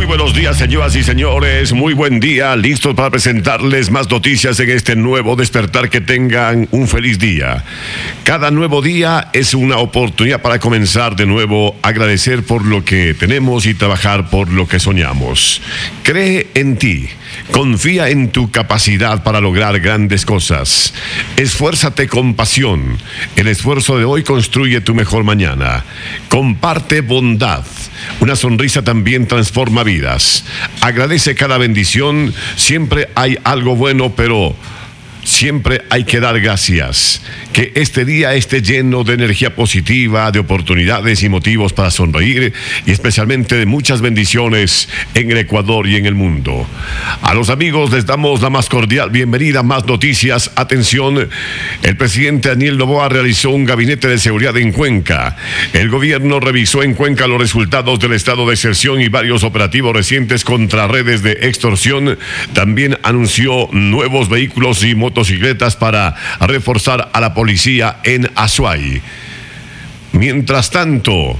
buenos días, señoras y señores. Muy buen día. Listos para presentarles más noticias en este nuevo despertar. Que tengan un feliz día. Cada nuevo día es una oportunidad para comenzar de nuevo, agradecer por lo que tenemos y trabajar por lo que soñamos. Cree en ti. Confía en tu capacidad para lograr grandes cosas. Esfuérzate con pasión. El esfuerzo de hoy construye tu mejor mañana. Comparte bondad. Una sonrisa también transforma vidas. Agradece cada bendición. Siempre hay algo bueno, pero siempre hay que dar gracias. Que este día esté lleno de energía positiva, de oportunidades y motivos para sonreír, y especialmente de muchas bendiciones en el Ecuador y en el mundo. A los amigos les damos la más cordial bienvenida. Más noticias. Atención, el presidente Daniel Noboa realizó un gabinete de seguridad en Cuenca. El gobierno revisó en Cuenca los resultados del estado de excepción y varios operativos recientes contra redes de extorsión. También anunció nuevos vehículos y motocicletas para reforzar a la policía en Azuay. Mientras tanto,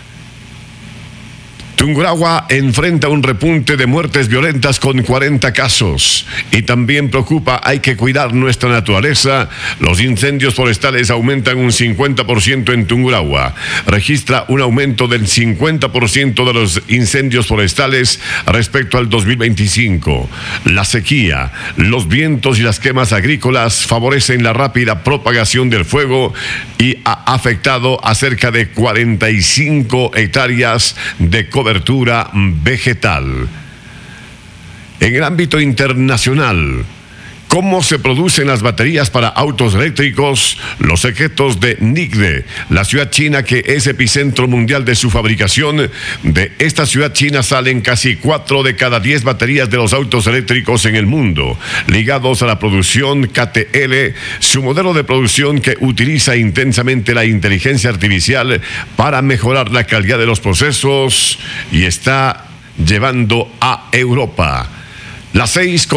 Tungurahua enfrenta un repunte de muertes violentas con 40 casos. Y también preocupa, hay que cuidar nuestra naturaleza. Los incendios forestales aumentan un 50% en Tungurahua. Registra un aumento del 50% de los incendios forestales respecto al 2025. La sequía, los vientos y las quemas agrícolas favorecen la rápida propagación del fuego y ha afectado a cerca de 45 hectáreas de cobertura vegetal. En el ámbito internacional, ¿cómo se producen las baterías para autos eléctricos? Los secretos de Nigde, la ciudad china que es epicentro mundial de su fabricación. De esta ciudad china salen casi 4 de cada 10 baterías de los autos eléctricos en el mundo, ligados a la producción KTL, su modelo de producción que utiliza intensamente la inteligencia artificial para mejorar la calidad de los procesos y está llevando a Europa. Las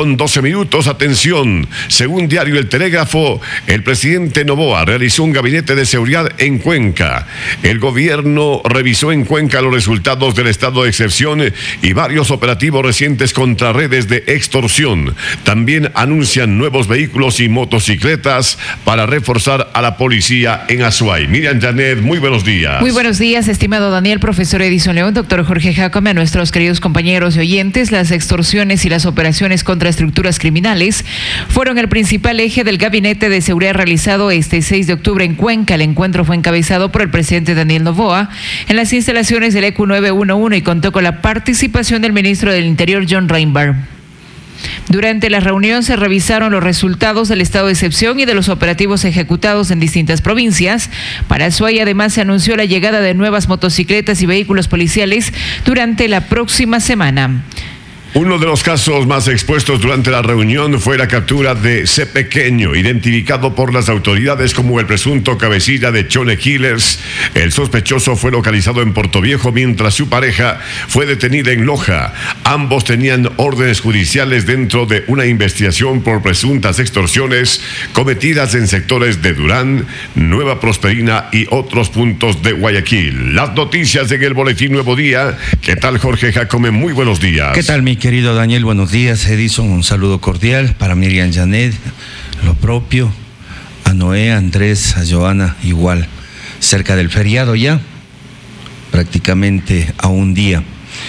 6:12. Atención, según diario El Telégrafo, el presidente Noboa realizó un gabinete de seguridad en Cuenca. El gobierno revisó en Cuenca los resultados del estado de excepción y varios operativos recientes contra redes de extorsión. También anuncian nuevos vehículos y motocicletas para reforzar a la policía en Azuay. Miriam Janet, muy buenos días. Muy buenos días, estimado Daniel, profesor Edison León, doctor Jorge Jacome, a nuestros queridos compañeros y oyentes. Las extorsiones y las operaciones contra estructuras criminales fueron el principal eje del gabinete de seguridad realizado este 6 de octubre en Cuenca. El encuentro fue encabezado por el presidente Daniel Noboa en las instalaciones del ECU 911 y contó con la participación del ministro del Interior, John Reinberg. Durante la reunión se revisaron los resultados del estado de excepción y de los operativos ejecutados en distintas provincias. Para Azuay, además, se anunció la llegada de nuevas motocicletas y vehículos policiales durante la próxima semana. Uno de los casos más expuestos durante la reunión fue la captura de C. Pequeño, identificado por las autoridades como el presunto cabecilla de Chone Killers. El sospechoso fue localizado en Portoviejo mientras su pareja fue detenida en Loja. Ambos tenían órdenes judiciales dentro de una investigación por presuntas extorsiones cometidas en sectores de Durán, Nueva Prosperina y otros puntos de Guayaquil. Las noticias en el Boletín Nuevo Día. ¿Qué tal, Jorge Jacome? Muy buenos días. ¿Qué tal, mi querido Daniel? Buenos días. Edison, un saludo cordial para Miriam Janet, lo propio, a Noé, a Andrés, a Joana, igual, cerca del feriado ya, prácticamente a un día.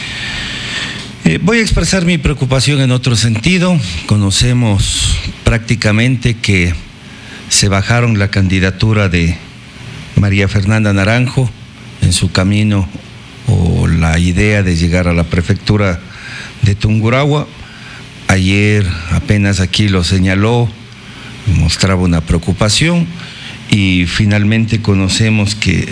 Voy a expresar mi preocupación en otro sentido. Conocemos prácticamente que se bajaron la candidatura de María Fernanda Naranjo en su camino o la idea de llegar a la prefectura de Tungurahua. Ayer apenas aquí lo señaló, mostraba una preocupación y finalmente conocemos que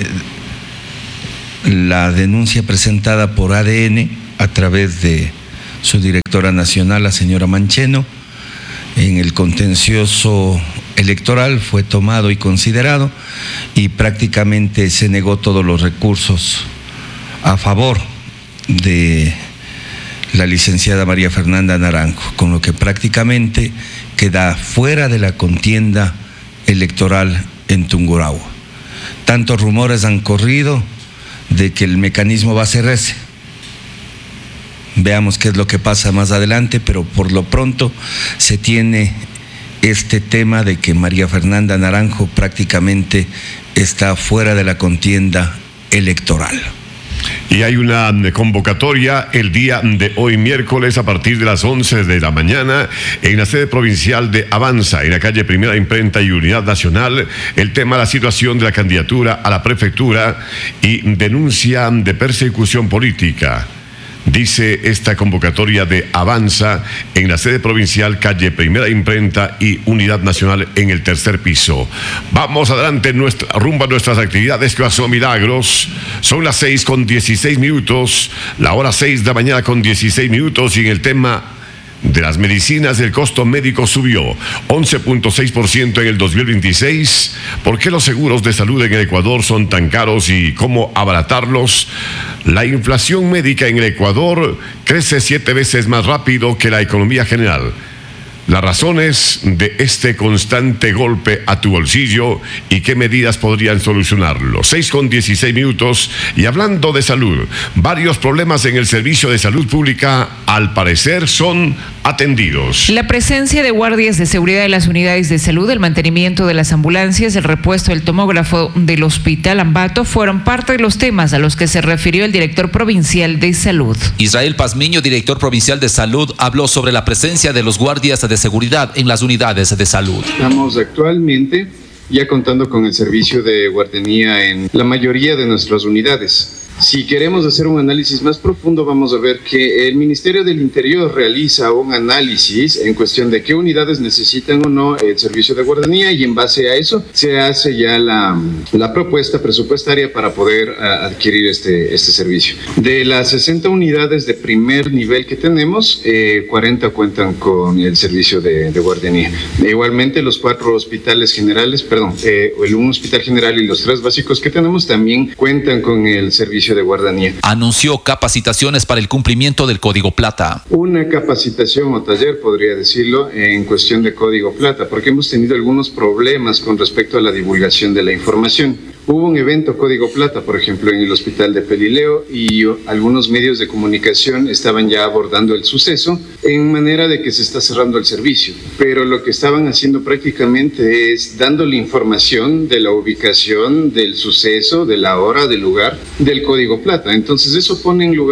la denuncia presentada por ADN a través de su directora nacional, la señora Mancheno, en el contencioso electoral fue tomado y considerado y prácticamente se negó todos los recursos a favor de la licenciada María Fernanda Naranjo, con lo que prácticamente queda fuera de la contienda electoral en Tungurahua. Tantos rumores han corrido de que el mecanismo va a ser ese, veamos qué es lo que pasa más adelante, pero por lo pronto se tiene este tema de que María Fernanda Naranjo prácticamente está fuera de la contienda electoral. Y hay una convocatoria el día de hoy, miércoles, a partir de las 11 de la mañana, en la sede provincial de Avanza, en la calle Primera Imprenta y Unidad Nacional. El tema, la situación de la candidatura a la prefectura y denuncia de persecución política. Dice esta convocatoria de Avanza en la sede provincial, calle Primera Imprenta y Unidad Nacional, en el tercer piso. Vamos adelante, rumbo a nuestras actividades que son milagros. Son las 6:16, la hora 6 de la mañana con 16 minutos, y en el tema de las medicinas, el costo médico subió 11.6% en el 2026. ¿Por qué los seguros de salud en el Ecuador son tan caros y cómo abaratarlos? La inflación médica en el Ecuador crece 7 veces más rápido que la economía general. Las razones de este constante golpe a tu bolsillo y qué medidas podrían solucionarlo. 6:16, y hablando de salud, varios problemas en el servicio de salud pública al parecer son atendidos. La presencia de guardias de seguridad en las unidades de salud, el mantenimiento de las ambulancias, el repuesto del tomógrafo del Hospital Ambato fueron parte de los temas a los que se refirió el director provincial de salud. Israel Pazmiño, director provincial de salud, habló sobre la presencia de los guardias de seguridad en las unidades de salud. Estamos actualmente ya contando con el servicio de guardianía en la mayoría de nuestras unidades. Si queremos hacer un análisis más profundo, vamos a ver que el Ministerio del Interior realiza un análisis en cuestión de qué unidades necesitan o no el servicio de guardianía, y en base a eso se hace ya la propuesta presupuestaria para poder adquirir este servicio. De las 60 unidades de primer nivel que tenemos, 40 cuentan con el servicio de guardianía. Igualmente los 4 hospitales generales, un hospital general y los 3 básicos que tenemos también cuentan con el servicio de guardianía. Anunció capacitaciones para el cumplimiento del Código Plata. Una capacitación o taller, podría decirlo, en cuestión de Código Plata, porque hemos tenido algunos problemas con respecto a la divulgación de la información. Hubo un evento Código Plata, por ejemplo, en el hospital de Pelileo, y algunos medios de comunicación estaban ya abordando el suceso en manera de que se está cerrando el servicio, pero lo que estaban haciendo prácticamente es dándole información de la ubicación del suceso, de la hora, del lugar, del Código Plata. Entonces eso pone en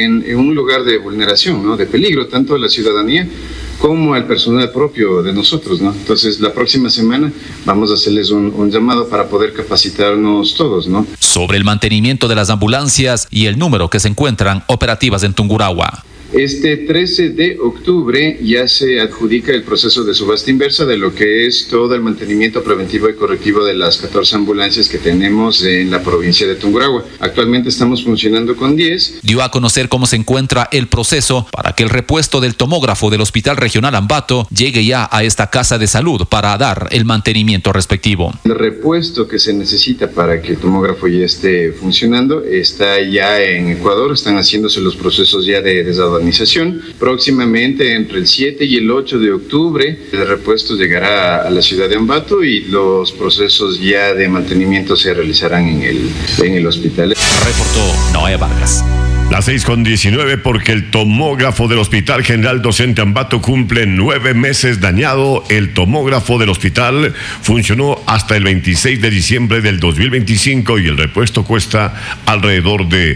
un lugar de vulneración, ¿no?, de peligro, tanto a la ciudadanía como al personal propio de nosotros, ¿no? Entonces, la próxima semana vamos a hacerles un llamado para poder capacitarnos todos, ¿no? Sobre el mantenimiento de las ambulancias y el número que se encuentran operativas en Tungurahua. Este 13 de octubre ya se adjudica el proceso de subasta inversa de lo que es todo el mantenimiento preventivo y correctivo de las 14 ambulancias que tenemos en la provincia de Tungurahua. Actualmente estamos funcionando con 10. Dio a conocer cómo se encuentra el proceso para que el repuesto del tomógrafo del Hospital Regional Ambato llegue ya a esta casa de salud para dar el mantenimiento respectivo. El repuesto que se necesita para que el tomógrafo ya esté funcionando está ya en Ecuador, están haciéndose los procesos ya de desadaptación. Próximamente, entre el 7 y el 8 de octubre, el repuesto llegará a la ciudad de Ambato y los procesos ya de mantenimiento se realizarán en el hospital. Reportó Noé Vargas. Las 6:19, porque el tomógrafo del Hospital General Docente Ambato cumple 9 meses dañado. El tomógrafo del hospital funcionó hasta el 26 de diciembre del 2025 y el repuesto cuesta alrededor de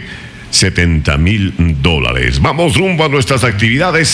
$70,000. Vamos rumbo a nuestras actividades,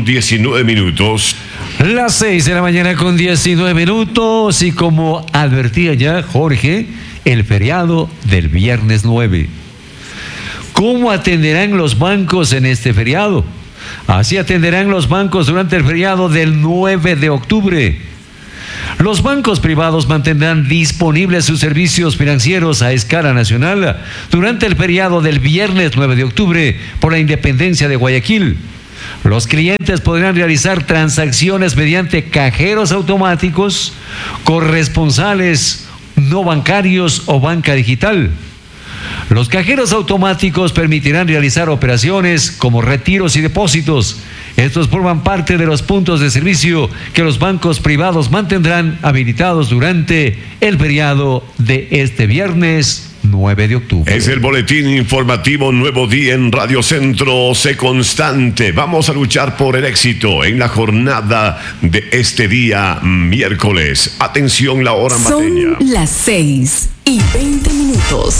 6:19. Las 6 de la mañana con 19 minutos, y como advertía ya Jorge, el feriado del viernes 9. ¿Cómo atenderán los bancos en este feriado? Así atenderán los bancos durante el feriado del 9 de octubre. Los bancos privados mantendrán disponibles sus servicios financieros a escala nacional durante el feriado del viernes 9 de octubre por la independencia de Guayaquil. Los clientes podrán realizar transacciones mediante cajeros automáticos, corresponsales, no bancarios o banca digital. Los cajeros automáticos permitirán realizar operaciones como retiros y depósitos. Estos forman parte de los puntos de servicio que los bancos privados mantendrán habilitados durante el feriado de este viernes 9 de octubre. Es el boletín informativo Nuevo Día en Radio Centro. Sé constante. Vamos a luchar por el éxito en la jornada de este día miércoles. Atención, la hora mateña. Son las 6:20.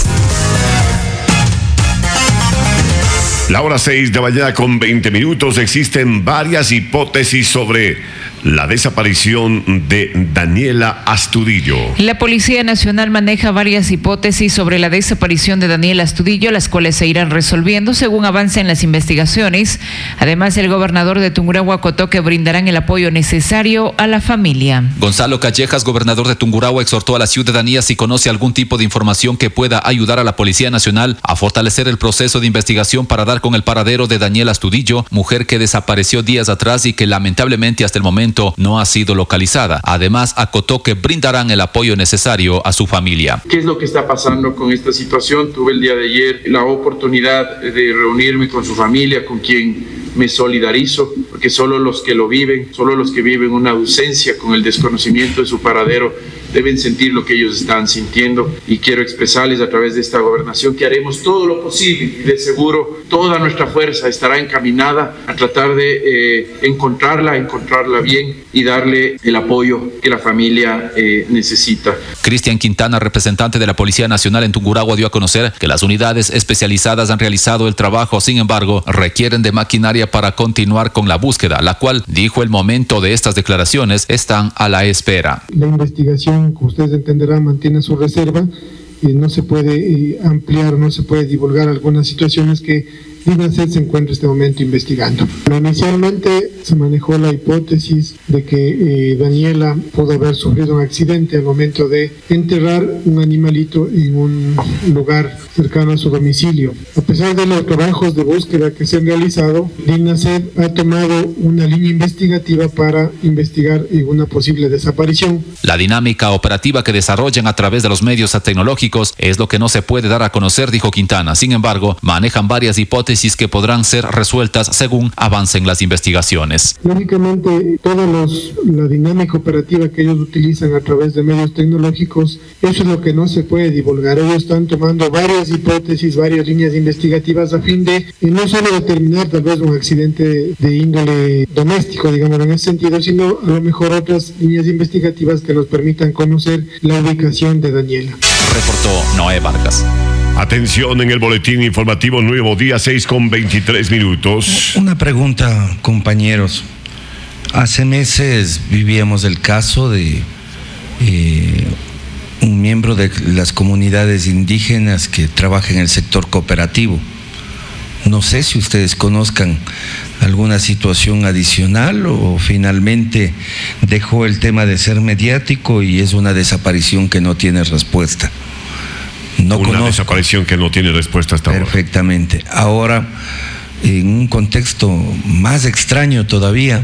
La hora 6 de la mañana con 20 minutos. Existen varias hipótesis sobre la desaparición de Daniela Astudillo. La Policía Nacional maneja varias hipótesis sobre la desaparición de Daniela Astudillo, las cuales se irán resolviendo según avancen las investigaciones. Además, el gobernador de Tungurahua acotó que brindarán el apoyo necesario a la familia. Gonzalo Callejas, gobernador de Tungurahua, exhortó a la ciudadanía si conoce algún tipo de información que pueda ayudar a la Policía Nacional a fortalecer el proceso de investigación para dar con el paradero de Daniela Astudillo, mujer que desapareció días atrás y que lamentablemente hasta el momento no ha sido localizada. Además, acotó que brindarán el apoyo necesario a su familia. ¿Qué es lo que está pasando con esta situación? Tuve el día de ayer la oportunidad de reunirme con su familia, con quien me solidarizo, porque solo los que lo viven, solo los que viven una ausencia con el desconocimiento de su paradero, deben sentir lo que ellos están sintiendo, y quiero expresarles a través de esta gobernación que haremos todo lo posible y de seguro toda nuestra fuerza estará encaminada a tratar de encontrarla bien y darle el apoyo que la familia necesita. Cristian Quintana, representante de la Policía Nacional en Tungurahua, dio a conocer que las unidades especializadas han realizado el trabajo, sin embargo, requieren de maquinaria para continuar con la búsqueda, la cual, dijo el momento de estas declaraciones, están a la espera. La investigación, como ustedes entenderán, mantiene su reserva y no se puede ampliar, no se puede divulgar algunas situaciones que DINASED se encuentra en este momento investigando. Inicialmente se manejó la hipótesis de que Daniela pudo haber sufrido un accidente al momento de enterrar un animalito en un lugar cercano a su domicilio. A pesar de los trabajos de búsqueda que se han realizado, DINASED ha tomado una línea investigativa para investigar una posible desaparición. La dinámica operativa que desarrollan a través de los medios tecnológicos es lo que no se puede dar a conocer, dijo Quintana. Sin embargo, manejan varias hipótesis que podrán ser resueltas según avancen las investigaciones. Lógicamente, toda la dinámica operativa que ellos utilizan a través de medios tecnológicos, eso es lo que no se puede divulgar. Ellos están tomando varias hipótesis, varias líneas investigativas a fin de no solo determinar tal vez un accidente de índole doméstico, digamos en ese sentido, sino a lo mejor otras líneas investigativas que nos permitan conocer la ubicación de Daniela. Reportó Noé Vargas. Atención en el boletín informativo Nuevo Día 6:23. Una pregunta, compañeros. Hace meses vivíamos el caso de un miembro de las comunidades indígenas que trabaja en el sector cooperativo. No sé si ustedes conozcan alguna situación adicional o finalmente dejó el tema de ser mediático y es una desaparición que no tiene respuesta. Una desaparición que no tiene respuesta hasta ahora. Perfectamente. Ahora, en un contexto más extraño todavía,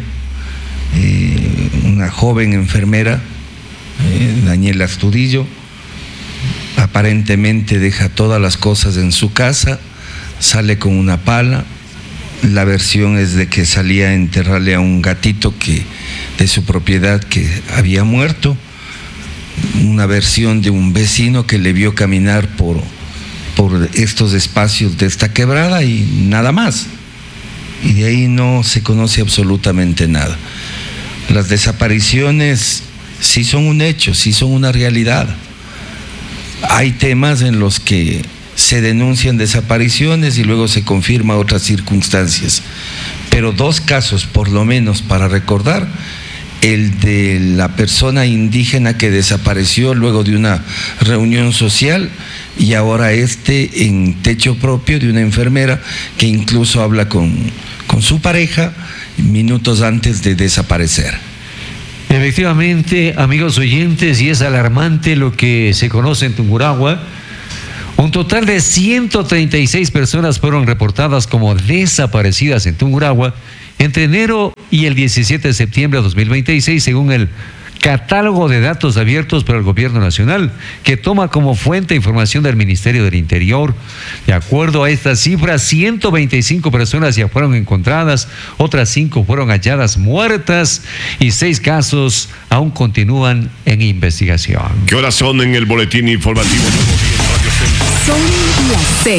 una joven enfermera, Daniela Astudillo, aparentemente deja todas las cosas en su casa, sale con una pala. La versión es de que salía a enterrarle a un gatito de su propiedad que había muerto. Una versión de un vecino que le vio caminar por estos espacios de esta quebrada y nada más. Y de ahí no se conoce absolutamente nada. Las desapariciones sí son un hecho, sí son una realidad. Hay temas en los que se denuncian desapariciones y luego se confirman otras circunstancias. Pero dos casos, por lo menos, para recordar: el de la persona indígena que desapareció luego de una reunión social, y ahora en techo propio de una enfermera que incluso habla con su pareja minutos antes de desaparecer. Efectivamente, amigos oyentes, y es alarmante lo que se conoce en Tungurahua. Un total de 136 personas fueron reportadas como desaparecidas en Tungurahua entre enero y el 17 de septiembre de 2026, según el catálogo de datos abiertos por el Gobierno Nacional, que toma como fuente información del Ministerio del Interior. De acuerdo a estas cifras, 125 personas ya fueron encontradas, otras 5 fueron halladas muertas y 6 casos aún continúan en investigación. ¿Qué horas son en el boletín informativo Nuevo Día en Radio Son las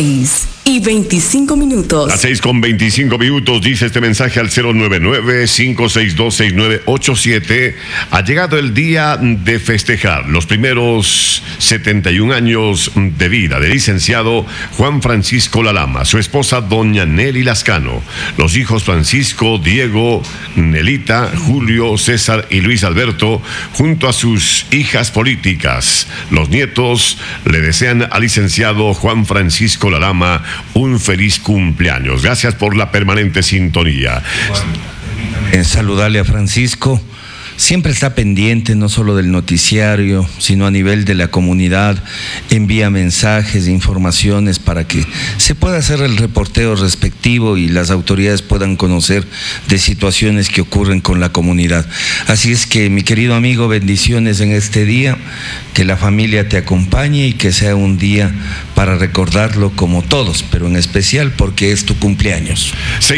6:25. Las 6:25, dice este mensaje al 099-562-6987. Ha llegado el día de festejar los primeros 71 años de vida del licenciado Juan Francisco Lalama, su esposa doña Nelly Lascano, los hijos Francisco, Diego, Nelita, Julio, César y Luis Alberto, junto a sus hijas políticas. Los nietos le desean al licenciado Juan Francisco Lalama un feliz cumpleaños. Gracias por la permanente sintonía. Saludarle a Francisco. Siempre está pendiente no solo del noticiario, sino a nivel de la comunidad. Envía mensajes, informaciones para que se pueda hacer el reporteo respectivo y las autoridades puedan conocer de situaciones que ocurren con la comunidad. Así es que, mi querido amigo, bendiciones en este día, que la familia te acompañe y que sea un día para recordarlo como todos, pero en especial porque es tu cumpleaños.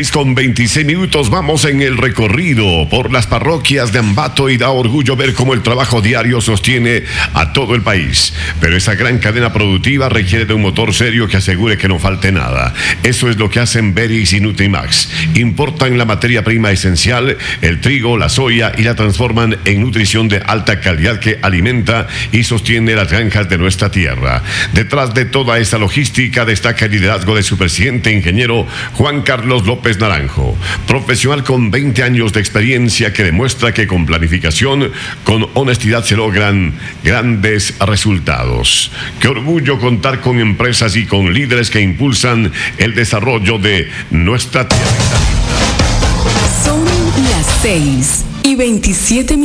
6:26, vamos en el recorrido por las parroquias de Ambato y da orgullo ver cómo el trabajo diario sostiene a todo el país. Pero esa gran cadena productiva requiere de un motor serio que asegure que no falte nada. Eso es lo que hacen Beris y Nutrimax. Importan la materia prima esencial, el trigo, la soya, y la transforman en nutrición de alta calidad que alimenta y sostiene las granjas de nuestra tierra. Detrás de toda esta logística destaca el liderazgo de su presidente, ingeniero Juan Carlos López Naranjo, profesional con 20 años de experiencia que demuestra que con planificación, con honestidad se logran grandes resultados. Qué orgullo contar con empresas y con líderes que impulsan el desarrollo de nuestra tierra. Son las 6:27.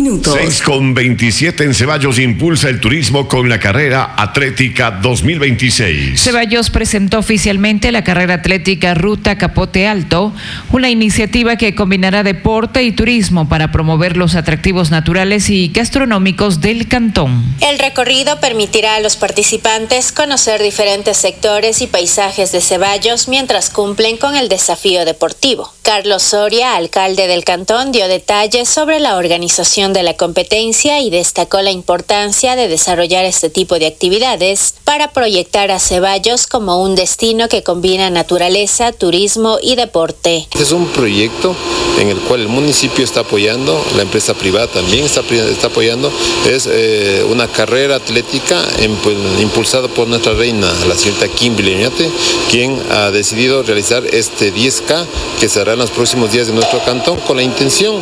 6:27 en Ceballos impulsa el turismo con la carrera atlética 2026. Ceballos presentó oficialmente la carrera atlética Ruta Capote Alto, una iniciativa que combinará deporte y turismo para promover los atractivos naturales y gastronómicos del cantón. El recorrido permitirá a los participantes conocer diferentes sectores y paisajes de Ceballos mientras cumplen con el desafío deportivo. Carlos Soria, alcalde del cantón, dio detalles sobre la organización de la competencia y destacó la importancia de desarrollar este tipo de actividades para proyectar a Ceballos como un destino que combina naturaleza, turismo y deporte. Es un proyecto en el cual el municipio está apoyando, la empresa privada también está apoyando. Es una carrera atlética impulsada por nuestra reina, la señorita Kimberly Oñate, quien ha decidido realizar este 10K que se hará en los próximos días de nuestro cantón con la intención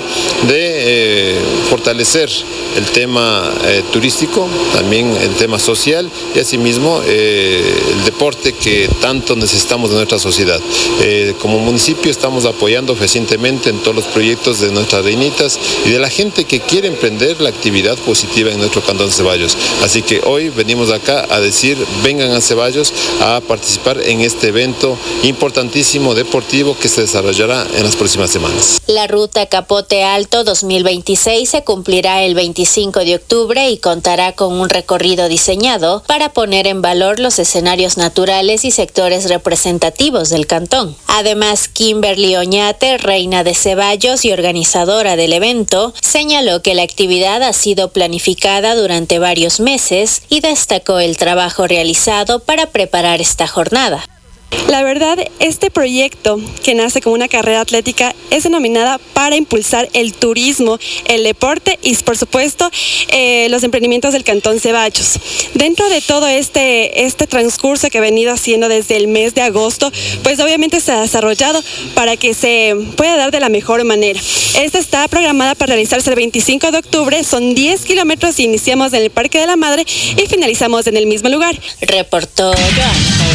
de fortalecer el tema turístico, también el tema social y asimismo el deporte que tanto necesitamos de nuestra sociedad. Como municipio estamos apoyando fehacientemente en todos los proyectos de nuestras reinitas y de la gente que quiere emprender la actividad positiva en nuestro cantón Ceballos. Así que hoy venimos acá a decir, vengan a Ceballos a participar en este evento importantísimo deportivo que se desarrollará en las próximas semanas. La Ruta Capote Alto 2026 se cumplirá el 25 de octubre y contará con un recorrido diseñado para poner en valor los escenarios naturales y sectores representativos del cantón. Además, Kimberly Oñate, reina de Ceballos y organizadora del evento, señaló que la actividad ha sido planificada durante varios meses y destacó el trabajo realizado para preparar esta jornada. La verdad, este proyecto, que nace como una carrera atlética, es denominada para impulsar el turismo, el deporte y, por supuesto, los emprendimientos del Cantón Ceballos. Dentro de todo este transcurso que he venido haciendo desde el mes de agosto, pues obviamente se ha desarrollado para que se pueda dar de la mejor manera. Esta está programada para realizarse el 25 de octubre, son 10 kilómetros, iniciamos en el Parque de la Madre y finalizamos en el mismo lugar. Reportó Joana.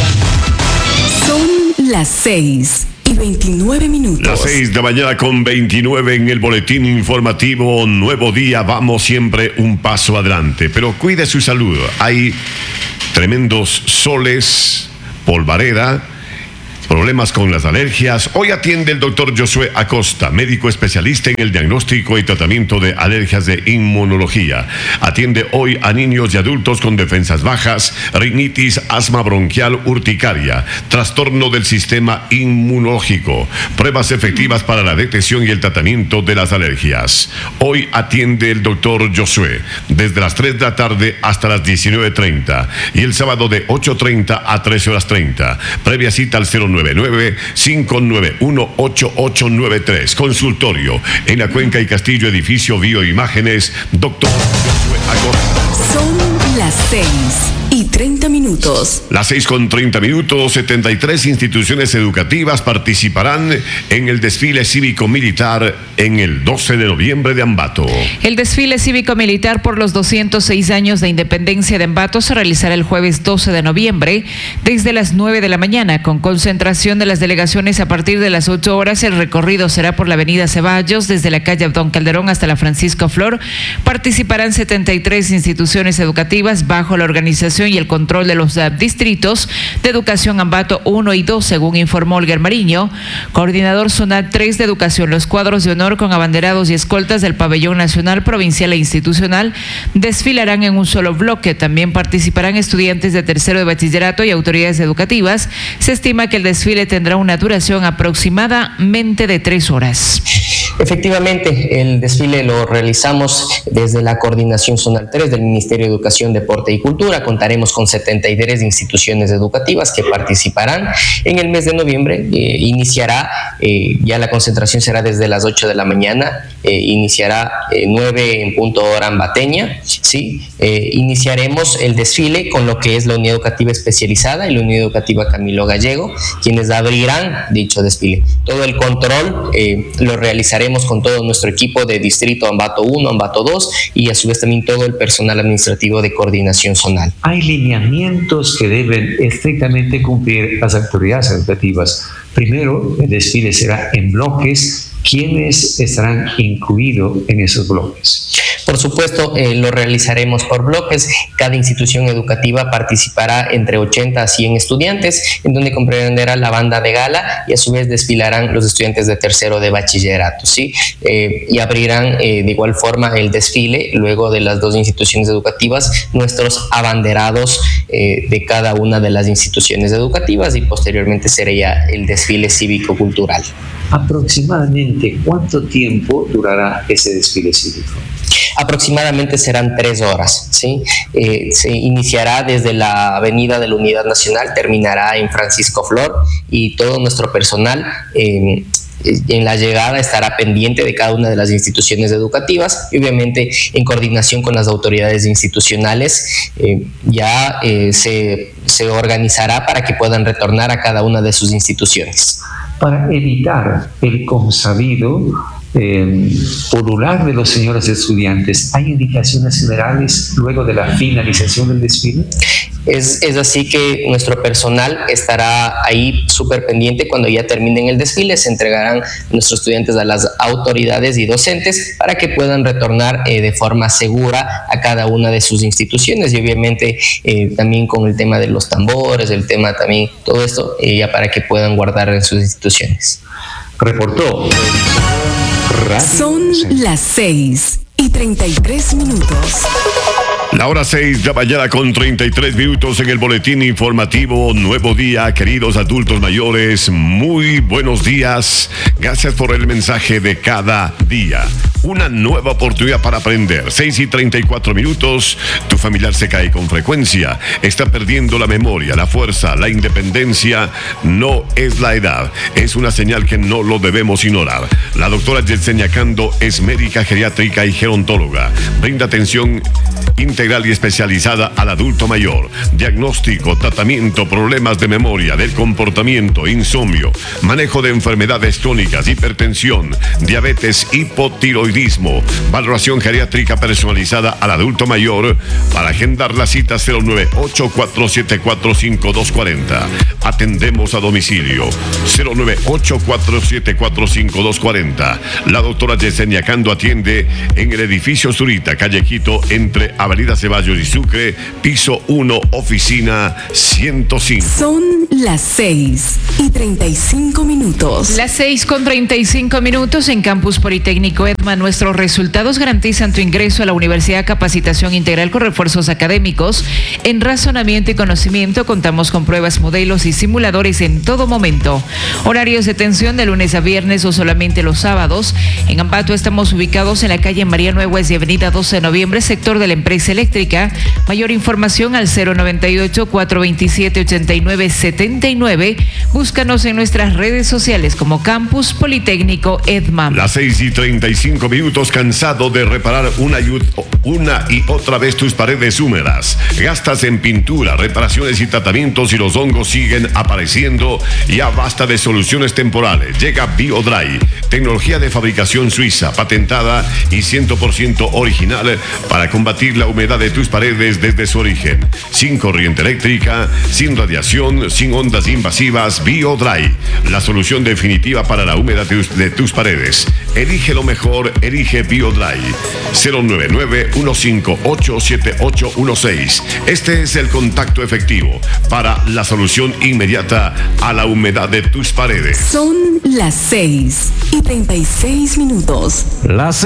Son las 6:29. Las 6:29 en el boletín informativo Nuevo Día. Vamos siempre un paso adelante, pero cuide su salud. Hay tremendos soles, polvareda, problemas con las alergias. Hoy atiende el doctor Josué Acosta, médico especialista en el diagnóstico y tratamiento de alergias de inmunología. Atiende hoy a niños y adultos con defensas bajas, rinitis, asma bronquial, urticaria, trastorno del sistema inmunológico, pruebas efectivas para la detección y el tratamiento de las alergias. Hoy atiende el doctor Josué desde las 3 de la tarde hasta las 19:30 y el sábado de 8:30 a 13:30. Previa cita al 099-591-8893. Consultorio en la Cuenca y Castillo, edificio Bioimágenes, doctor Josué Acosta. Son las 6:30. Las 6:30. 73 instituciones educativas participarán en el desfile cívico-militar en el 12 de noviembre de Ambato. El desfile cívico-militar por los 206 años de independencia de Ambato se realizará el jueves 12 de noviembre desde las 9 de la mañana, con concentración de las delegaciones a partir de las 8 horas. El recorrido será por la avenida Ceballos, desde la calle Abdón Calderón hasta la Francisco Flor. Participarán 73 instituciones educativas bajo la organización y el control de los distritos de Educación Ambato 1 y 2, según informó Olga Mariño, coordinador zonal 3 de Educación. Los cuadros de honor con abanderados y escoltas del pabellón nacional, provincial e institucional desfilarán en un solo bloque. También participarán estudiantes de tercero de bachillerato y autoridades educativas. Se estima que el desfile tendrá una duración aproximadamente de 3 horas. Efectivamente, el desfile lo realizamos desde la coordinación zonal 3 del Ministerio de Educación, Deporte y Cultura. Contaremos con 73 instituciones educativas que participarán. En el mes de noviembre iniciará, ya la concentración será desde las 8 de la mañana, iniciará 9 en punto hora ambateña, ¿sí? Iniciaremos el desfile con lo que es la unidad educativa especializada y la unidad educativa Camilo Gallego, quienes abrirán dicho desfile. Todo el control lo realizaremos con todo nuestro equipo de distrito Ambato 1, Ambato 2 y a su vez también todo el personal administrativo de coordinación zonal. Hay lineamientos que deben estrictamente cumplir las autoridades educativas. Primero, el desfile será en bloques. ¿Quiénes estarán incluidos en esos bloques? Por supuesto, lo realizaremos por bloques. Cada institución educativa participará entre 80 a 100 estudiantes, en donde comprenderá la banda de gala y a su vez desfilarán los estudiantes de tercero de bachillerato, ¿sí? Y abrirán de igual forma el desfile, luego de las 2 instituciones educativas, nuestros abanderados de cada una de las instituciones educativas, y posteriormente sería el desfile cívico-cultural. Aproximadamente, ¿cuánto tiempo durará ese desfile cívico? Aproximadamente serán 3 horas, ¿sí? Se iniciará desde la avenida de la Unidad Nacional, terminará en Francisco Flor, y todo nuestro personal en la llegada estará pendiente de cada una de las instituciones educativas y obviamente en coordinación con las autoridades institucionales se organizará para que puedan retornar a cada una de sus instituciones. Para evitar el consabido pulular de los señores estudiantes, ¿hay indicaciones generales luego de la finalización del desfile? Es así que nuestro personal estará ahí súper pendiente. Cuando ya terminen el desfile, se entregarán nuestros estudiantes a las autoridades y docentes para que puedan retornar de forma segura a cada una de sus instituciones, y obviamente también con el tema de los tambores, el tema también, todo esto ya para que puedan guardar en sus instituciones. Reportó Son las 6:33. La hora 6 de la mañana con 33 minutos en el boletín informativo Nuevo Día. Queridos adultos mayores, muy buenos días. Gracias por el mensaje de cada día. Una nueva oportunidad para aprender. 6:34 minutos. Tu familiar se cae con frecuencia. Está perdiendo la memoria, la fuerza, la independencia. No es la edad. Es una señal que no lo debemos ignorar. La doctora Yesenia Cando es médica geriátrica y gerontóloga. Brinda atención integral y especializada al adulto mayor. Diagnóstico, tratamiento, problemas de memoria, del comportamiento, insomnio, manejo de enfermedades crónicas. crónicas, hipertensión, diabetes, hipotiroidismo, valoración geriátrica personalizada al adulto mayor. Para agendar la cita 098-474-5240. Atendemos a domicilio 098-474-5240. La doctora Yesenia Cando atiende en el edificio Zurita, calle Quito, entre Avenida Ceballos y Sucre, piso 1, oficina 105. Son las 6:35. Las 6:35 en Campus Politécnico EDMA. Nuestros resultados garantizan tu ingreso a la Universidad. Capacitación integral con refuerzos académicos en razonamiento y conocimiento. Contamos con pruebas, modelos y simuladores en todo momento. Horarios de atención de lunes a viernes o solamente los sábados. En Ambato estamos ubicados en la calle María Nuevas y avenida 12 de noviembre, sector de la empresa eléctrica. Mayor información al 098-427-8979. Búscanos en nuestras redes sociales como Campus Politécnico EDMA. Las 6:35, cansado de reparar una y otra vez tus paredes húmedas. Gastas en pintura, reparaciones y tratamientos y los hongos siguen apareciendo. Ya basta de soluciones temporales. Llega BioDry, tecnología de fabricación suiza, patentada y 100% original para combatir la humedad de tus paredes desde su origen. Sin corriente eléctrica, sin radiación, sin ondas invasivas. BioDry, la solución definitiva para la humedad de tus paredes. Elige lo mejor, elige BioDry. 099-158-7816. Este es el contacto efectivo para la solución inmediata a la humedad de tus paredes. Son las 6:36. Las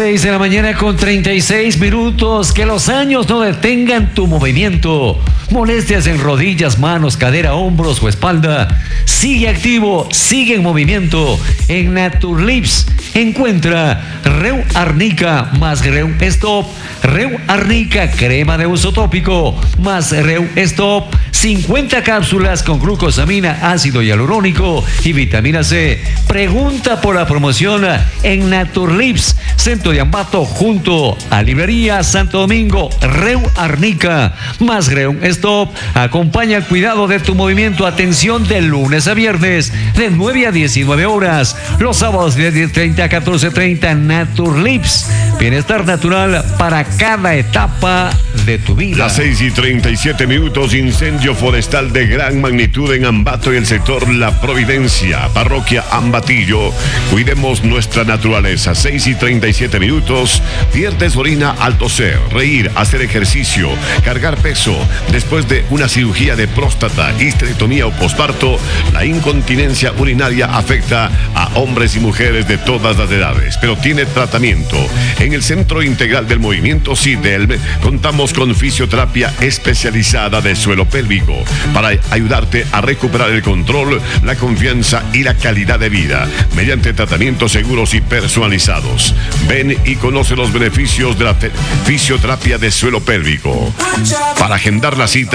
6:36. Que los años no detengan tu movimiento. Molestias en rodillas, manos, cadera, hombros o espalda. Sigue activo, sigue en movimiento. En Naturlips encuentra Reu Arnica más Reu Stop. Reu Arnica, crema de uso tópico más Reu Stop. 50 cápsulas con glucosamina, ácido hialurónico y vitamina C. Pregunta por la promoción en Naturlips, Centro de Ambato, junto a Librería Santo Domingo. Reu Arnica más Reu Stop. Acompaña el cuidado de tu movimiento. Atención de lunes a viernes de 9 a 19 horas. Los sábados de 10:30 a 14:30. Naturlips, bienestar natural para cada etapa de tu vida. Las 6:37, incendio forestal de gran magnitud en Ambato y el sector La Providencia, parroquia Ambatillo. Cuidemos nuestra naturaleza. 6:37. Pierdes orina al toser, reír, hacer ejercicio, cargar peso. Después de una cirugía de próstata, histerectomía o posparto, la incontinencia urinaria afecta a hombres y mujeres de todas las edades, pero tiene tratamiento. En el Centro Integral del Movimiento CIDELM contamos con fisioterapia especializada de suelo pélvico para ayudarte a recuperar el control, la confianza y la calidad de vida mediante tratamientos seguros y personalizados. Ven y conoce los beneficios de la fisioterapia de suelo pélvico. Para agendar la cita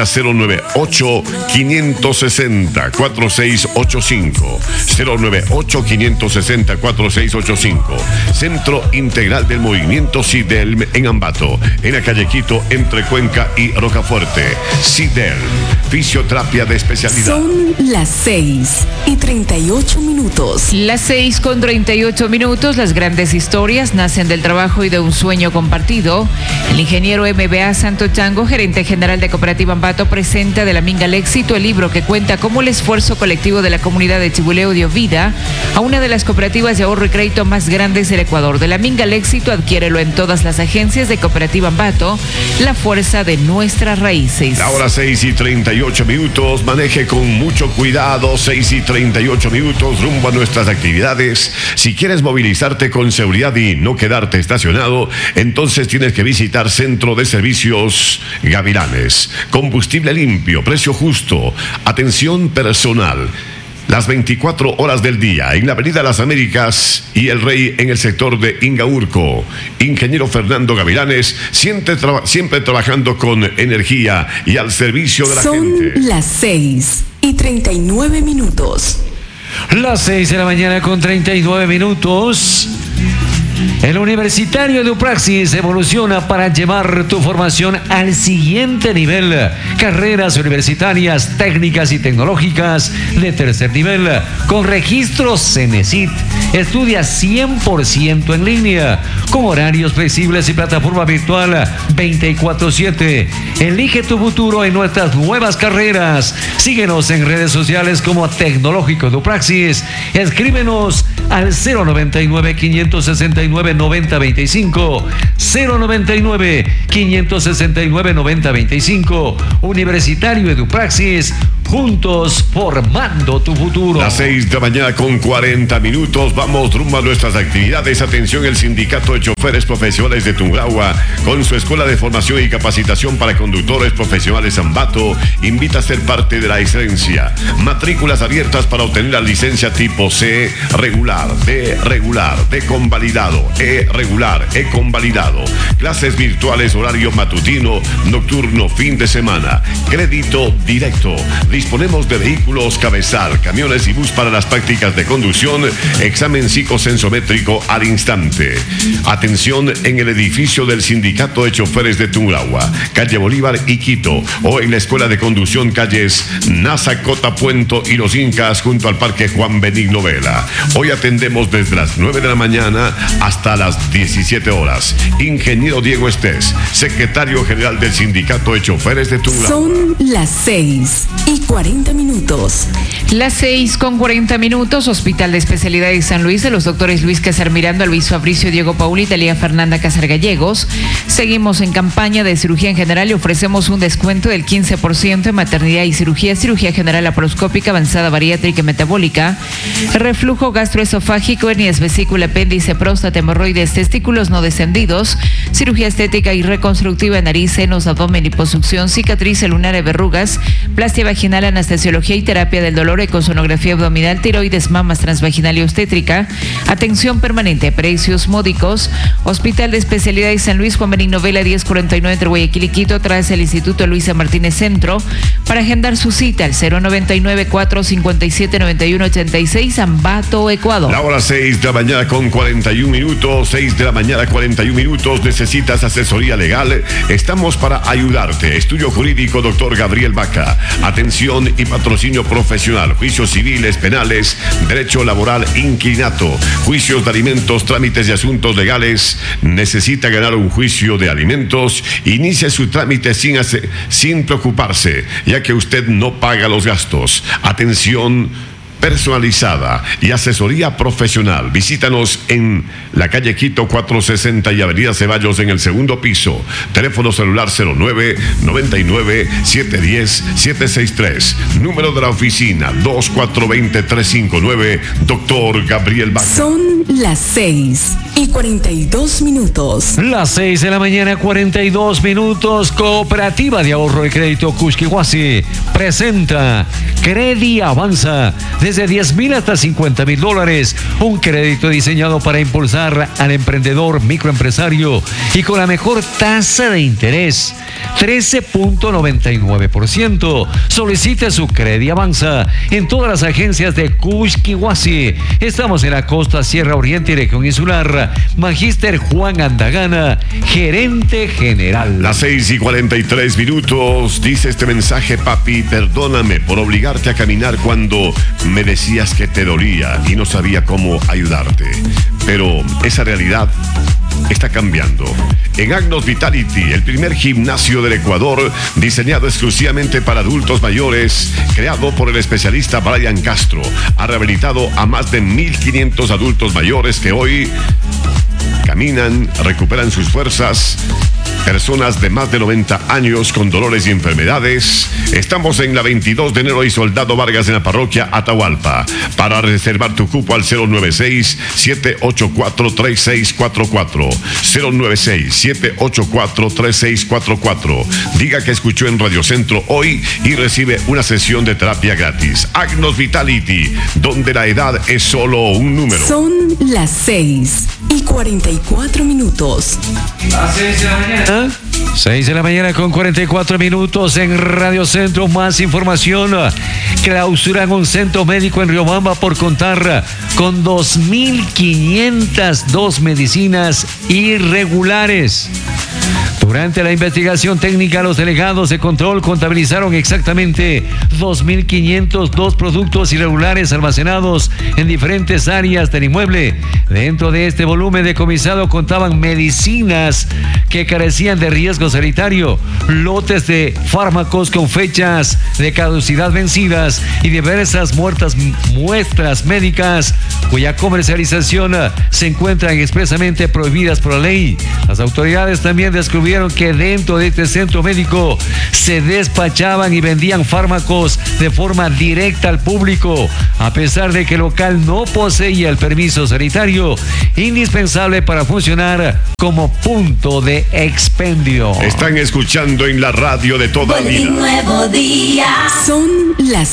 098-560-4685. 098-560-4685. Centro Integral del Movimiento CIDELM en Ambato, en la calle Quito, entre Cuenca y Rocafuerte. CIDELM, fisioterapia de especialidad. Son las 6:38. Las 6:38. Las grandes historias nacen del trabajo y de un sueño compartido. El ingeniero MBA Santo Chango, gerente general de Cooperativa Ambato, presenta De la Minga al Éxito, el libro que cuenta cómo el esfuerzo colectivo de la comunidad de Chibuleo dio vida a una de las cooperativas de ahorro y crédito más grandes del Ecuador. De la Minga al Éxito, adquiérelo en todas las agencias de Cooperativa Ambato, la fuerza de nuestras raíces. Ahora 6:38. Maneje con mucho cuidado. 6:38, rumbo a nuestras actividades. Si quieres movilizarte con seguridad y no quedarte estacionado, entonces tienes que visitar Centro de Servicios Gavilanes. Combustible limpio, precio justo, atención personal. Las 24 horas del día en la Avenida Las Américas y El Rey en el sector de Ingaurco. Ingeniero Fernando Gavilanes, siempre trabajando con energía y al servicio de la gente. Son las 6:39. Las 6:39. El Universitario de Upraxis evoluciona para llevar tu formación al siguiente nivel. Carreras universitarias, técnicas y tecnológicas de tercer nivel con registro CENESID. Estudia 100% en línea con horarios flexibles y plataforma virtual 24/7. Elige tu futuro en nuestras nuevas carreras. Síguenos en redes sociales como Tecnológico de Upraxis. Escríbenos al 099-569-9025. 099-569-9025. Universitario Edupraxis, juntos formando tu futuro. Las 6 de la mañana con 40 minutos. Vamos rumbo a nuestras actividades. Atención, el Sindicato de Choferes Profesionales de Tungurahua, con su Escuela de Formación y Capacitación para Conductores Profesionales Ambato, invita a ser parte de la excelencia. Matrículas abiertas para obtener la licencia tipo C, regular, D convalidado, E regular, E convalidado. Clases virtuales, horario matutino, nocturno, fin de semana. Crédito directo. Disponemos de vehículos cabezal, camiones y bus para las prácticas de conducción. Examen psicosensométrico al instante. Atención en el edificio del Sindicato de Choferes de Tungurahua, calle Bolívar y Quito, o en la Escuela de Conducción, calles Nasa, Cota, Puento y Los Incas, junto al Parque Juan Benigno Vela. Hoy atendemos desde las 9 de la mañana hasta las 17 horas. Ingeniero Diego Estés, secretario general del Sindicato de Choferes de Tungurahua. Son las 6:40. Las 6:40. Hospital de Especialidades San Luis, de los doctores Luis Casar Miranda, Luis Fabricio, Diego Paul y Talía Fernanda Casar Gallegos. Seguimos en campaña de cirugía en general y ofrecemos un descuento del 15% en maternidad y cirugía general laparoscópica, avanzada, bariátrica y metabólica, reflujo gastroesofágico, hernias, vesícula, apéndice, próstata, hemorroides, testículos no descendidos, cirugía estética y reconstructiva, nariz, senos, abdomen, liposucción, cicatriz lunar, verrugas, plastia vaginal, anestesiología y terapia del dolor, ecosonografía abdominal, tiroides, mamas, transvaginal y obstétrica. Atención permanente, precios módicos. Hospital de Especialidades San Luis, Juan Benigno Vela, 1049 entre Guayaquil y Quito, tras el Instituto Luisa Martínez Centro. Para agendar su cita al 099-457-9186, Ambato, Ecuador. La hora 6 de la mañana con 41 minutos. 6 de la mañana 41 minutos. ¿Necesitas asesoría legal? Estamos para ayudarte. Estudio jurídico, doctor Gabriel Vaca. Atención y patrocinio profesional. Juicios civiles, penales, derecho laboral, inquilinato, juicios de alimentos, trámites de asuntos legales. ¿Necesita ganar un juicio de alimentos? Inicie su trámite sin preocuparse, ya que usted no paga los gastos. Atención personalizada y asesoría profesional. Visítanos en la calle Quito 460 y avenida Ceballos en el segundo piso. Teléfono celular 09-99-710-763. Número de la oficina 2420-359. Doctor Gabriel Vaca. Son las 6:42. Las 6 de la mañana 42 minutos. Cooperativa de Ahorro y Crédito Cusquihuasi presenta Credi Avanza. Desde 10,000 hasta $50,000. Un crédito diseñado para impulsar al emprendedor microempresario y con la mejor tasa de interés, 13.99%. Solicite su Credi Avanza en todas las agencias de Cusquihuasi. Estamos en la costa Sierra Oriente y región insular. Magíster Juan Andagana, gerente general. Las 6:43 minutos. Dice este mensaje: papi, perdóname por obligarte a caminar cuando me decías que te dolía y no sabía cómo ayudarte. Pero esa realidad está cambiando. En Agnos Vitality, el primer gimnasio del Ecuador, diseñado exclusivamente para adultos mayores, creado por el especialista Brian Castro, ha rehabilitado a más de 1,500 adultos mayores que hoy caminan, recuperan sus fuerzas. Personas de más de 90 años con dolores y enfermedades. Estamos en la 22 de enero y Soldado Vargas en la parroquia Atahualpa. Para reservar tu cupo al 096-784-3644. 096-784-3644. Diga que escuchó en Radio Centro hoy y recibe una sesión de terapia gratis. Agnos Vitality, donde la edad es solo un número. Son las 6:44. Las 6 de la mañana 6 de la mañana con 44 minutos en Radio Centro. Más información. Clausuran un centro médico en Riobamba por contar con 2.502 medicinas irregulares. Durante la investigación técnica, los delegados de control contabilizaron exactamente 2.502 productos irregulares almacenados en diferentes áreas del inmueble. Dentro de este volumen decomisado contaban medicinas que carecían de riesgo sanitario, lotes de fármacos con fechas de caducidad vencidas y diversas muestras médicas cuya comercialización se encuentran expresamente prohibidas por la ley. Las autoridades también descubrieron que dentro de este centro médico se despachaban y vendían fármacos de forma directa al público, a pesar de que el local no poseía el permiso sanitario indispensable para funcionar como punto de expendio. Están escuchando en la radio de toda vida. Nuevo día. Son las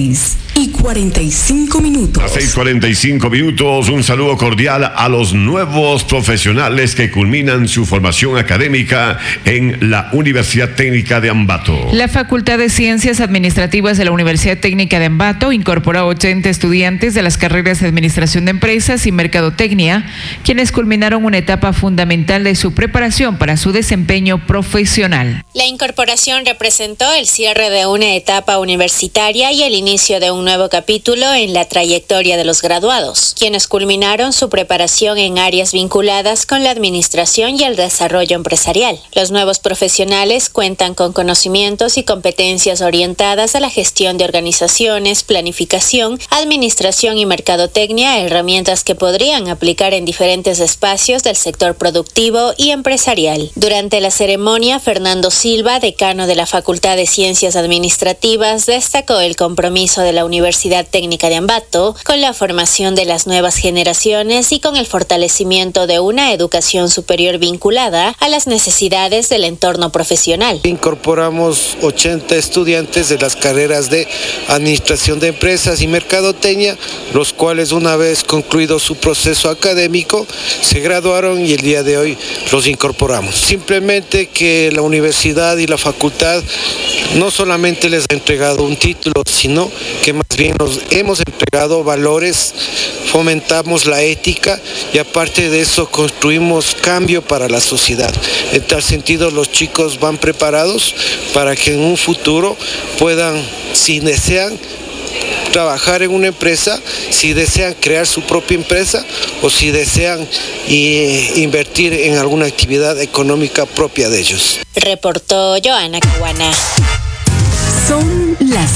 6:45 minutos. Las 6:45 minutos. Un saludo cordial a los nuevos profesionales que culminan su formación académica en la Universidad Técnica de Ambato. La Facultad de Ciencias Administrativas de la Universidad Técnica de Ambato incorporó a 80 estudiantes de las carreras de Administración de Empresas y Mercadotecnia, quienes culminaron una etapa fundamental de su preparación para su desempeño profesional. La incorporación representó el cierre de una etapa universitaria y el inicio de un nuevo capítulo en la trayectoria de los graduados, quienes culminaron su preparación en áreas vinculadas con la administración y el desarrollo empresarial. Los nuevos profesionales cuentan con conocimientos y competencias orientadas a la gestión de organizaciones, planificación, administración y mercadotecnia, herramientas que podrían aplicar en diferentes espacios del sector productivo y empresarial. Durante la ceremonia, Fernando Silva, decano de la Facultad de Ciencias Administrativas, destacó el compromiso de la Universidad Técnica de Ambato con la formación de las nuevas generaciones y con el fortalecimiento de una educación superior vinculada a las necesidades del entorno profesional. Incorporamos 80 estudiantes de las carreras de Administración de Empresas y Mercadotecnia, los cuales una vez concluido su proceso académico se graduaron y el día de hoy los incorporamos. Simplemente que la universidad y la facultad no solamente les ha entregado un título, sino que más bien nos hemos entregado valores, fomentamos la ética y aparte de eso construimos cambio para la sociedad. En tal sentido, los chicos van preparados para que en un futuro puedan, si desean, trabajar en una empresa, si desean crear su propia empresa o si desean invertir en alguna actividad económica propia de ellos. Reportó Joana Caguana. Son las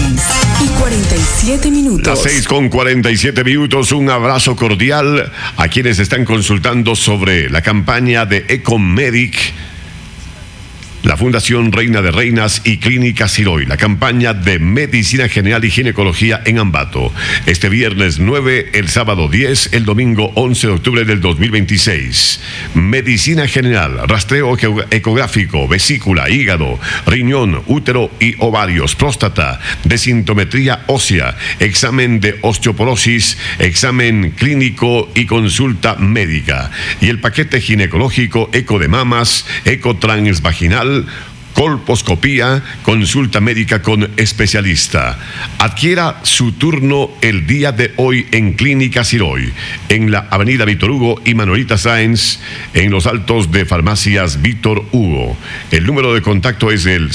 6:47 minutos. Las 6:47 minutos. Un abrazo cordial a quienes están consultando sobre la campaña de Ecomedic, la Fundación Reina de Reinas y Clínica Siroy, la campaña de Medicina General y Ginecología en Ambato. Este viernes 9, el sábado 10, el domingo 11 de octubre del 2026. Medicina General, rastreo ecográfico, vesícula, hígado, riñón, útero y ovarios, próstata, desintometría ósea, examen de osteoporosis, examen clínico y consulta médica. Y el paquete ginecológico, eco de mamas, eco transvaginal, colposcopía, consulta médica con especialista. Adquiera su turno el día de hoy en Clínica Siroy, en la avenida Víctor Hugo y Manuelita Sáenz, en los altos de Farmacias Víctor Hugo. El número de contacto es el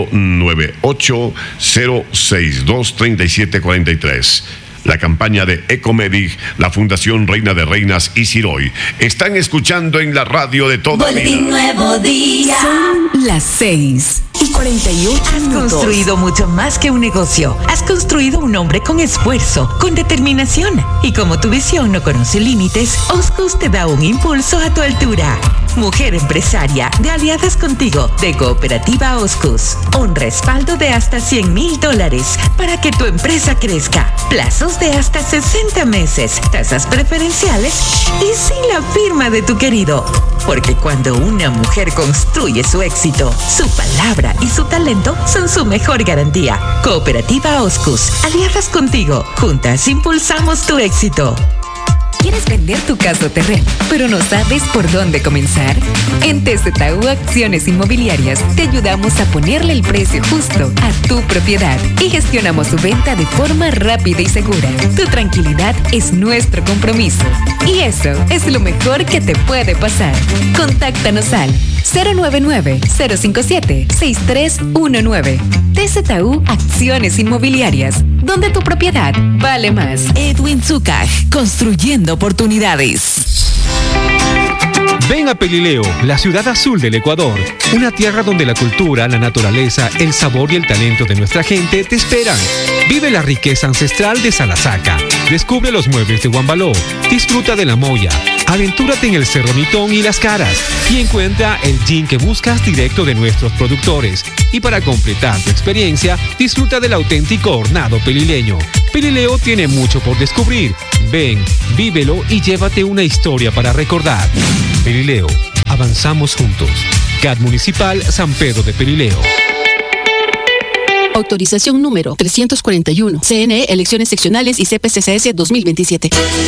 098-062-3743. La campaña de Ecomedic, la Fundación Reina de Reinas y Siroy. Están escuchando en la radio de toda vida. Nuevo día. Son las 6:48 Has construido mucho más que un negocio. Has construido un hombre con esfuerzo, con determinación. Y como tu visión no conoce límites, Oscus te da un impulso a tu altura. Mujer empresaria de Aliadas Contigo, de Cooperativa Oscus. Un respaldo de hasta $100,000 para que tu empresa crezca. Plazos de hasta 60 meses, tasas preferenciales y sin la firma de tu querido. Porque cuando una mujer construye su éxito, su palabra y su talento son su mejor garantía. Cooperativa Oscus, Aliadas Contigo. Juntas impulsamos tu éxito. ¿Quieres vender vender tu casa o terreno, pero no sabes por dónde comenzar? En TZU Acciones Inmobiliarias te ayudamos a ponerle el precio justo a tu propiedad y gestionamos su venta de forma rápida y segura. Tu tranquilidad es nuestro compromiso y eso es lo mejor que te puede pasar. Contáctanos al 099-057-6319. TZU Acciones Inmobiliarias, donde tu propiedad vale más. Edwin Zúcar, construyendo oportunidades. Ven a Pelileo, la ciudad azul del Ecuador. Una tierra donde la cultura, la naturaleza, el sabor y el talento de nuestra gente te esperan. Vive la riqueza ancestral de Salasaca. Descubre los muebles de Guambaló. Disfruta de la Moya. Aventúrate en el Cerro Nitón y Las Caras. Y encuentra el gin que buscas directo de nuestros productores. Y para completar tu experiencia, disfruta del auténtico hornado pelileño. Pelileo tiene mucho por descubrir. Ven, vívelo y llévate una historia para recordar. Pelileo, avanzamos juntos. CAD Municipal San Pedro de Pelileo. Autorización número 341. CNE Elecciones Seccionales y CPCCS 2027.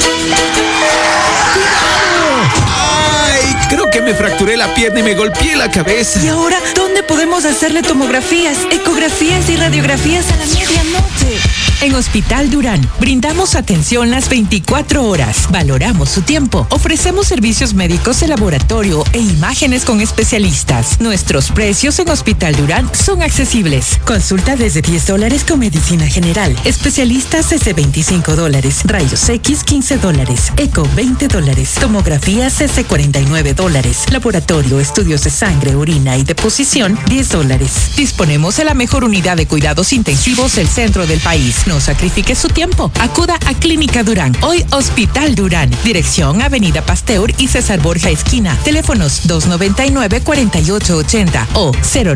¡Ay! Creo que me fracturé la pierna y me golpeé la cabeza. ¿Y ahora dónde podemos hacerle tomografías, ecografías y radiografías a la medianoche? En Hospital Durán brindamos atención las 24 horas. Valoramos su tiempo. Ofrecemos servicios médicos de laboratorio e imágenes con especialistas. Nuestros precios en Hospital Durán son accesibles. Consulta desde $10 con medicina general. Especialistas desde $25. Rayos X $15. Eco $20. Tomografías desde $49. Laboratorio, estudios de sangre, orina y deposición $10. Disponemos de la mejor unidad de cuidados intensivos del centro del país. No sacrifique su tiempo. Acuda a Clínica Durán. Hoy Hospital Durán. Dirección Avenida Pasteur y César Borja Esquina. Teléfonos 299-4880 o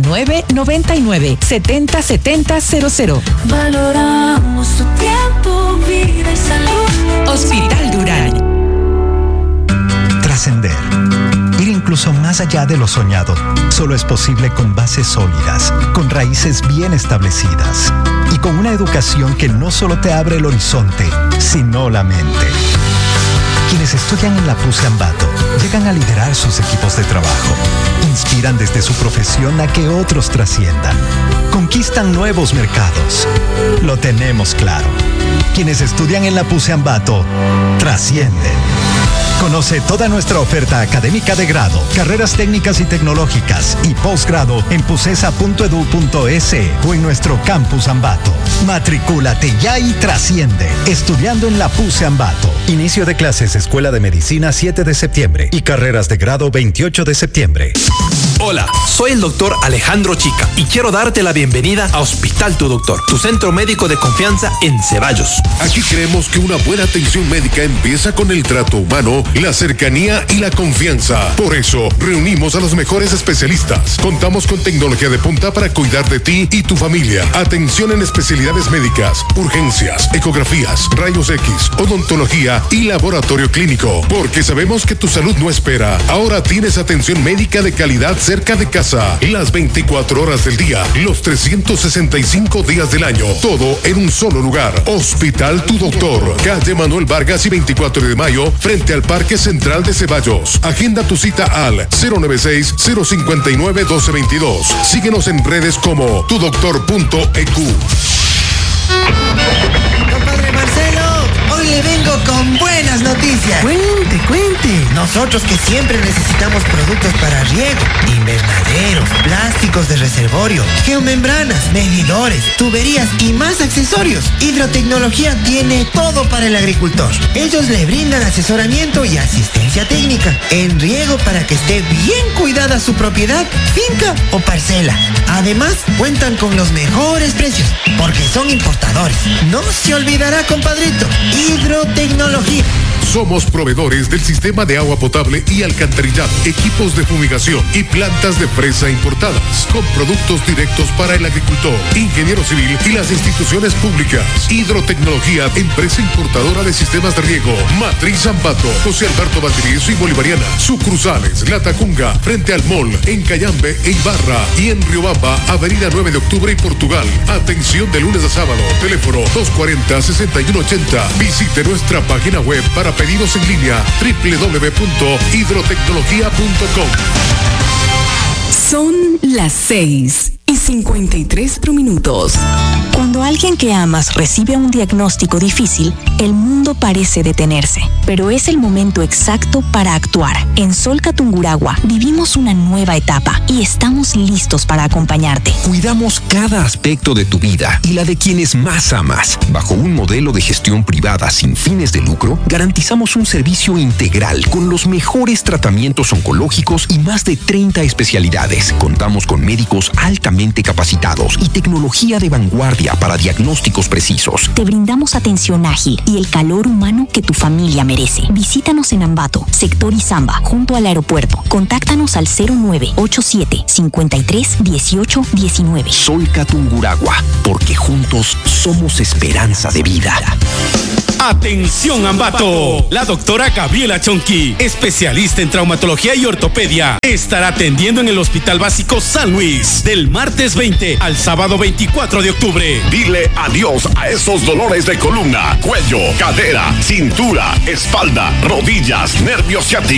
0999-707000. Valoramos tu tiempo, vida y salud. Hospital Durán. Trascender. Ir incluso más allá de lo soñado solo es posible con bases sólidas, con raíces bien establecidas y con una educación que no solo te abre el horizonte, sino la mente. Quienes estudian en la PUCE Ambato llegan a liderar sus equipos de trabajo, inspiran desde su profesión a que otros trasciendan, conquistan nuevos mercados. Lo tenemos claro. Quienes estudian en la PUCE Ambato trascienden. Conoce toda nuestra oferta académica de grado, carreras técnicas y tecnológicas y posgrado en pucesa.edu.es o en nuestro campus Ambato. Matricúlate ya y trasciende. Estudiando en la PUCE Ambato. Inicio de clases Escuela de Medicina 7 de septiembre y carreras de grado 28 de septiembre. Hola, soy el doctor Alejandro Chica y quiero darte la bienvenida a Hospital Tu Doctor, tu centro médico de confianza en Ceballos. Aquí creemos que una buena atención médica empieza con el trato humano, la cercanía y la confianza. Por eso, reunimos a los mejores especialistas. Contamos con tecnología de punta para cuidar de ti y tu familia. Atención en especialidades médicas, urgencias, ecografías, rayos X, odontología y laboratorio clínico. Porque sabemos que tu salud no espera. Ahora tienes atención médica de calidad cerca de casa, las 24 horas del día, los 365 días del año, todo en un solo lugar. Hospital Tu Doctor, calle Manuel Vargas y 24 de mayo, frente al Parque Central de Ceballos. Agenda tu cita al 096-059-1222. Síguenos en redes como tudoctor.eq. Compadre Marcelo, hoy le vengo con buenas noticias. Cuente. Nosotros que siempre necesitamos productos para riego, invernaderos, plásticos de reservorio, geomembranas, medidores, tuberías y más accesorios. Hidrotecnología tiene todo para el agricultor. Ellos le brindan asesoramiento y asistencia técnica en riego para que esté bien cuidada su propiedad, finca o parcela. Además, cuentan con los mejores precios porque son importadores. No se olvidará, compadrito, hidrotecnología. Somos proveedores del sistema de agua potable y alcantarillado, equipos de fumigación y plantas de fresa importadas, con productos directos para el agricultor, ingeniero civil y las instituciones públicas. Hidrotecnología, empresa importadora de sistemas de riego. Matriz Ambato, José Alberto Valdivieso y Bolivariana. Sucursales, La Tacunga, frente al Mall, en Cayambe e Ibarra. Y en Riobamba, Avenida 9 de Octubre y Portugal. Atención de lunes a sábado. Teléfono 240-6180. Visite nuestra página web para Pedidos en línea www.hidrotecnologia.com. Son las 6:53. Cuando alguien que amas recibe un diagnóstico difícil, el mundo parece detenerse, pero es el momento exacto para actuar. En Solca Tungurahua vivimos una nueva etapa y estamos listos para acompañarte. Cuidamos cada aspecto de tu vida y la de quienes más amas. Bajo un modelo de gestión privada sin fines de lucro, garantizamos un servicio integral con los mejores tratamientos oncológicos y más de 30 especialidades. Contamos con médicos altamente capacitados y tecnología de vanguardia para diagnósticos precisos. Te brindamos atención ágil y el calor humano que tu familia merece. Visítanos en Ambato, sector Izamba, junto al aeropuerto. Contáctanos al 0987 53 18 19. Solca Tungurahua, porque juntos somos esperanza de vida. Atención Ambato, la doctora Gabriela Chonqui, especialista en traumatología y ortopedia, estará atendiendo en el Hospital Básico San Luis del martes 20 al sábado 24 de octubre. Dile adiós a esos dolores de columna, cuello, cadera, cintura, espalda, rodillas, nervios ciáticos.